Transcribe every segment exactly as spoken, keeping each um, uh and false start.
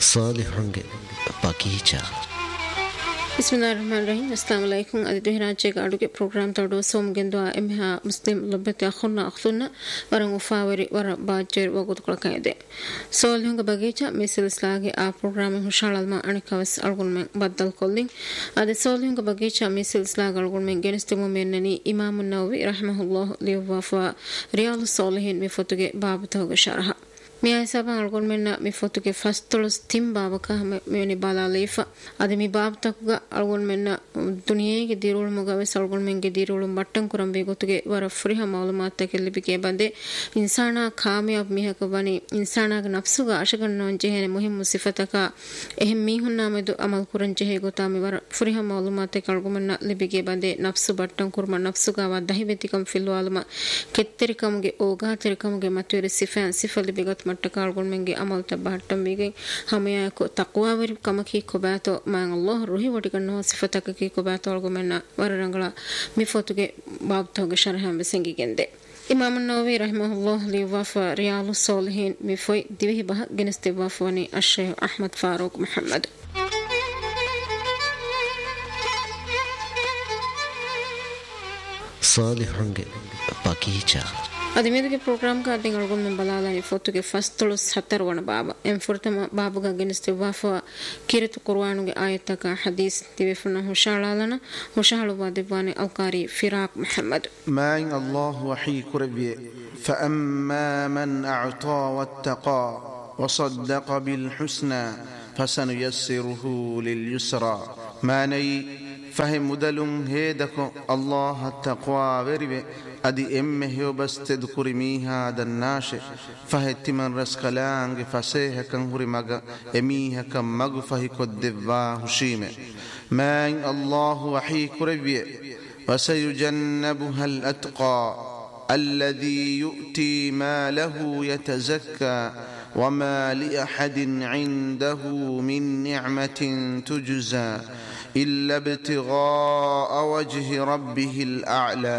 ಸಾಲಿಹಂಗೆ ಬಗೀಚಾ. Bismillahirrahmanirrahim. Assalamu alaikum. Adi duhiraje gaduge program tawdo somgendwa emha muslim lobbete akhunna akhunna waran ufawari wara bajjer wagut kolakaide. Solhunga bagicha misil slage a program hushalalma anikawas algun men baddal kollin. Adi solhunga bagicha misil slag algun men genestimu mennani Imam an-Nawawi rahimahullah liwafa Riyadus Salihin mi fotuge babatoga sharha. Mia saban algon menna mi fotuge fastolos tim babaka meni bala leifa ade mi babtakuga algon menna duniyege dirul mugawe algon menge dirulum battan kurambe gotuge wara furiha malumat takellibike bande insana kamyab mihaka bani insana ga nafsuga ashagannon jehene muhim sifataka ehem mihunna medu amal kuran jehe gotami wara furiha malumat takalgon menna libige bande nafsu battan kurma nafsuga wa dahibetikam filwaluma ketterikamuge ogaterikamuge matwere sifan sifalibigat mattakaalgon menge amal tabbattam wegen hamaya ko taqwa wari kamaki ko bato man Allah ruhi wadiganno sifataka ki ko bato algon menna wararangala mi fotuge babtoge sharham besengi gende Imam an-Nawawi rahimahullah li wafa Riyadus Salihin mi foi divi bah geneste wafani ash-Shaykh Ahmad Faruq Muhammad ಸಾಲಿಹಂಗೆ ಬಗೀಚಾ. Adimedge program ka den algon men balala ni fotuge fastolos hatar wana baba en furtama babuga geneste wafa kiritu qur'anuge ayataka hadith tivefuna hushalalana hushalu wadibane alqari firaq Muhammad ma in Allah wahi kurbi fa amma man a'ta wattaqa wa saddaqa bil husna fasanuyassiruhu lil yusra ma nay fahim mudalum hedako Allah at-taqwa veribe adi emme heo bas tedkuri miha dannashe fahetiman raskalange faseha kan huri maga emiha kan magu fahi koddeva hushime man Allah wahi kurbi wasayujannabuha al-atqa alladhi yu'ti malahu yatazakka وما لأحد عنده من نعمة تجزى إلا ابتغاء وجه ربه الأعلى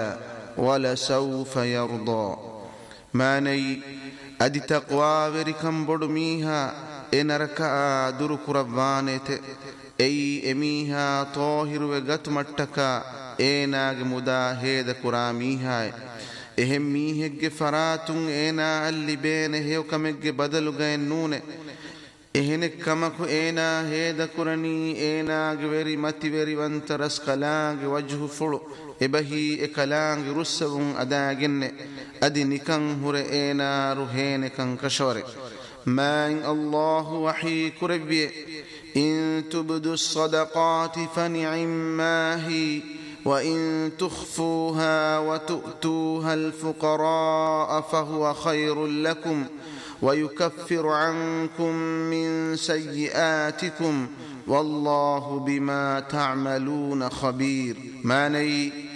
ولسوف يرضى ما ني أدي تقوى وركم بدميها إن ركع درك ربانت أي أميها طاهر وقت متكا إناغ مداهد كراميها එහෙම මීහෙක්ගේ ෆරාතුන් ඒනා අල්ලි බේන හේව කමෙක්ගේ බදලු ගයන් නූනේ එහෙනෙක් කමකු ඒනා හේද කුරණී ඒනාගේ වෙරි මති වෙරි වන්තරස් කලාගේ වජහු ෆුළු එබහි එකලාගේ රුස්සවුන් අදාගෙන්නේ අදි නිකන් හුර ඒනා රුහේනකන් කෂවරේ මන් අල්ලාහ් වහී කුරබ්බිය ඉන් තුබදු الصدقات فنعما هي وإن تخفوها وتؤتوها الفقراء فهو خير لكم ويكفر عنكم من سيئاتكم والله بما تعملون خبير ما ني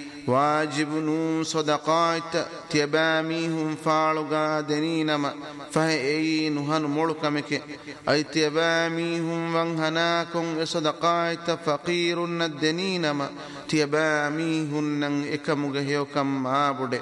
واجب نون صدقات تيباميهم فالغا دنينما فهي نهن ملكمك أي تيباميهم وانهناكم صدقات فقير الدنينما تيباميهن إكمغهيوكم ما بده